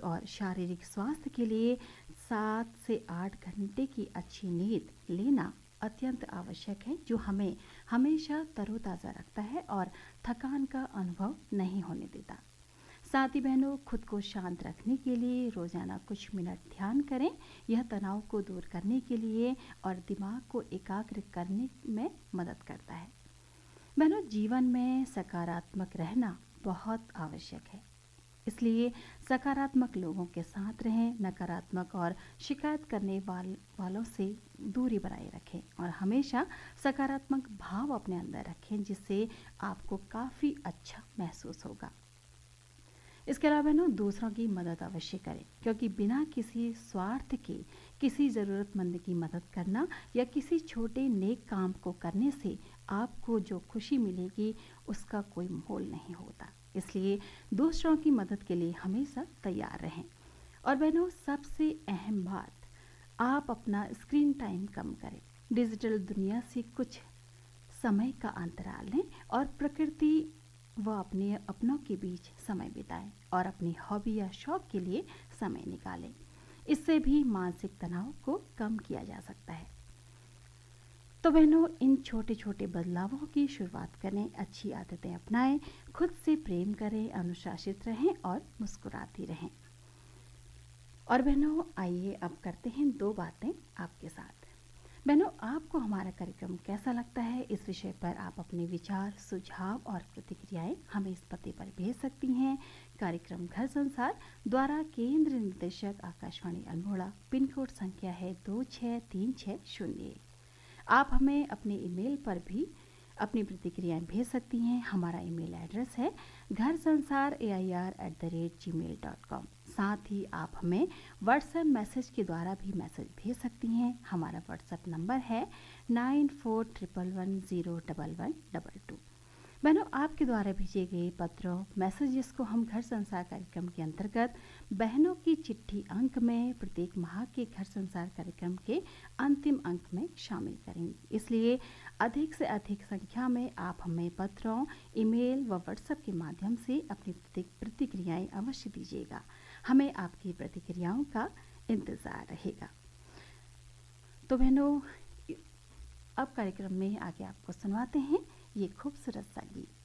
और शारीरिक स्वास्थ्य के लिए 7 से 8 घंटे की अच्छी नींद लेना अत्यंत आवश्यक है, जो हमें हमेशा तरोताज़ा रखता है और थकान का अनुभव नहीं होने देता। साथ ही बहनों, खुद को शांत रखने के लिए रोज़ाना कुछ मिनट ध्यान करें। यह तनाव को दूर करने के लिए और दिमाग को एकाग्र करने में मदद करता है। बहनों, जीवन में सकारात्मक रहना बहुत आवश्यक है, इसलिए सकारात्मक लोगों के साथ रहें, नकारात्मक और शिकायत करने वालों से दूरी बनाए रखें और हमेशा सकारात्मक भाव अपने अंदर रखें, जिससे आपको काफ़ी अच्छा महसूस होगा। इसके अलावा ना दूसरों की मदद अवश्य करें, क्योंकि बिना किसी स्वार्थ के किसी ज़रूरतमंद की मदद करना या किसी छोटे नेक काम को करने से आपको जो खुशी मिलेगी उसका कोई मोल नहीं होता। इसलिए दूसरों की मदद के लिए हमेशा तैयार रहें। और बहनों, सबसे अहम बात, आप अपना स्क्रीन टाइम कम करें। डिजिटल दुनिया से कुछ समय का अंतराल लें और प्रकृति व अपने अपनों के बीच समय बिताएं और अपनी हॉबी या शौक के लिए समय निकालें। इससे भी मानसिक तनाव को कम किया जा सकता है। तो बहनों, इन छोटे छोटे बदलावों की शुरुआत करें, अच्छी आदतें अपनाएं, खुद से प्रेम करें, अनुशासित रहें और मुस्कुराती रहें। और बहनों, आइए अब करते हैं 2 बातें आपके साथ। बहनों, आपको हमारा कार्यक्रम कैसा लगता है, इस विषय पर आप अपने विचार, सुझाव और प्रतिक्रियाएं हमें इस पते पर भेज सकती हैं। कार्यक्रम घर संसार द्वारा केंद्र निदेशक आकाशवाणी अल्मोड़ा, पिन कोड संख्या है 26360। आप हमें अपने ईमेल पर भी अपनी प्रतिक्रियाएं भेज सकती हैं। हमारा ईमेल एड्रेस है gharsansar@gmail.com। साथ ही आप हमें व्हाट्सएप मैसेज के द्वारा भी मैसेज भेज सकती हैं। हमारा व्हाट्सएप नंबर है 9411101122। बहनों, आपके द्वारा भेजे गए पत्रों, मैसेजेस को हम घर संसार कार्यक्रम के अंतर्गत बहनों की चिट्ठी अंक में प्रत्येक माह के घर संसार कार्यक्रम के अंतिम अंक में शामिल करेंगे। इसलिए अधिक से अधिक संख्या में आप हमें पत्रों, ईमेल व व्हाट्सएप के माध्यम से अपनी प्रतिक्रियाएं अवश्य दीजिएगा। हमें आपकी प्रतिक्रियाओं का इंतज़ार रहेगा। तो बहनों, अब कार्यक्रम में आगे आपको सुनवाते हैं ये खूबसूरत सा गीत।